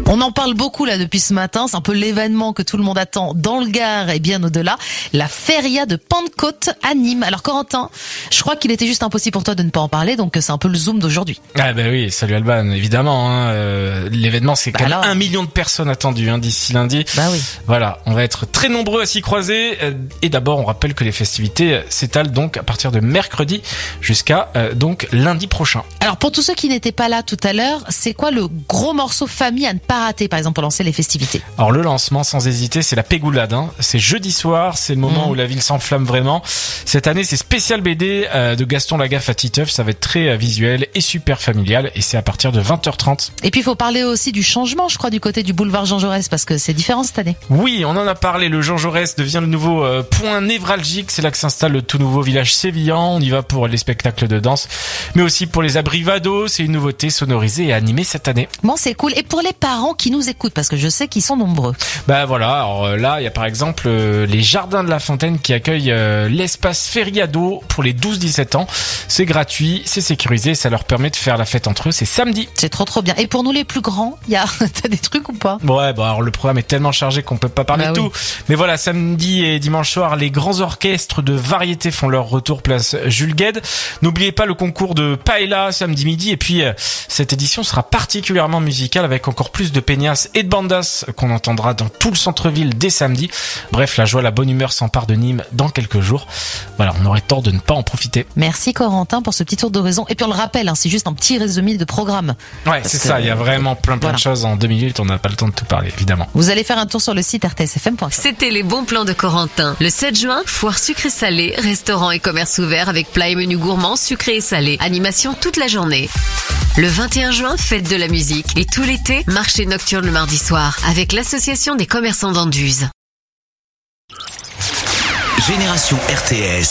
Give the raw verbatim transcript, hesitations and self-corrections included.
On en parle beaucoup là depuis ce matin, c'est un peu l'événement que tout le monde attend dans le Gard et bien au-delà, la Feria de Pentecôte à Nîmes. Alors Corentin, je crois qu'il était juste impossible pour toi de ne pas en parler, donc c'est un peu le zoom d'aujourd'hui. Ah bah oui, salut Alban, évidemment, hein, euh, l'événement c'est Bah quand même alors. un million de personnes attendues hein, d'ici lundi. Bah oui. Voilà, on va être très nombreux à s'y croiser. euh, Et d'abord, on rappelle que les festivités euh, s'étalent donc à partir de mercredi jusqu'à euh, donc lundi prochain. Alors pour tous ceux qui n'étaient pas là tout à l'heure, c'est quoi le gros morceau famille à ne pas rater, par exemple, pour lancer les festivités? Alors le lancement, sans hésiter, c'est la Pégoulade. Hein. C'est jeudi soir, c'est le moment Mmh. où la ville s'enflamme vraiment. Cette année, c'est spécial B D euh, de Gaston Lagaffe à Titeuf. Ça va être très euh, visuel et super familial. Et c'est à partir de vingt heures trente. Et puis il faut parler aussi du changement, je crois, du côté du boulevard Jean Jaurès, parce que c'est différent cette année. Oui, on en a parlé. Le Jean Jaurès devient le nouveau euh, point névralgique. C'est là que s'installe le tout nouveau village sévillan. On y va pour les spectacles de danse, mais aussi pour les abrivados. C'est une nouveauté sonorisée et animée cette année. Bon, c'est cool. Et pour les parents qui nous écoutent, parce que je sais qu'ils sont nombreux. Bah voilà, alors euh, là, il y a par exemple euh, les Jardins de la Fontaine qui accueillent euh, l'espace Feriado pour les douze dix-sept ans. C'est gratuit, c'est sécurisé, ça leur permet de faire la fête entre eux. C'est samedi. C'est trop trop bien. Et pour nous les plus grands, il y a t'as des trucs ou pas? Ouais, bah alors le programme est tellement chargé qu'on peut pas parler Bah de oui. tout. Mais voilà, samedi et dimanche soir, les grands orchestres de variété font leur retour place Jules Guesde. N'oubliez pas le concours de Paella samedi midi. Et puis, euh, cette édition sera particulièrement musicale avec encore plus de peñas et de bandas qu'on entendra dans tout le centre-ville dès samedi. Bref, la joie, la bonne humeur s'empare de Nîmes dans quelques jours. Voilà, on aurait tort de ne pas en profiter. Merci Corentin pour ce petit tour d'horizon. Et puis on le rappelle, hein, c'est juste un petit résumé de programme. Ouais, Parce c'est que, ça. Il y a vraiment plein plein voilà. de choses en deux minutes. On n'a pas le temps de tout parler, évidemment. Vous allez faire un tour sur le site r t s f m point com. C'était les bons plans de Corentin. Le sept juin, foire sucré-salé, restaurant et commerce ouvert avec plats et menus gourmands sucrés et salés. Animation toute la journée. Le vingt et un juin, fête de la musique. Et tout l'été, marché nocturne le mardi soir avec l'association des commerçants d'Anduze. Génération R T S.